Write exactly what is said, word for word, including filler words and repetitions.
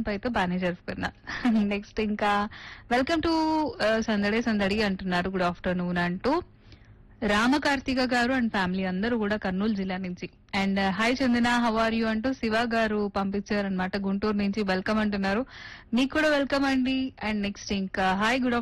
సంక్రాంతి అయితే బాగానే జరుపుకున్నా. నెక్స్ట్ ఇంకా వెల్కమ్ టు సందడే సందడి అంటున్నారు, గుడ్ ఆఫ్టర్నూన్ అంటూ రామకార్తిక గారు అండ్ ఫ్యామిలీ అందరూ కూడా కర్నూలు జిల్లా నుంచి. And hi Chandana, how are you అంటూ శివ గారు పంపించారనమాట గుంటూరు నుంచి. వెల్కమ్ అంటున్నారు, మీకు కూడా వెల్కమ్ అండి. అండ్ నెక్స్ట్ ఇంకా హాయ్ గుడ్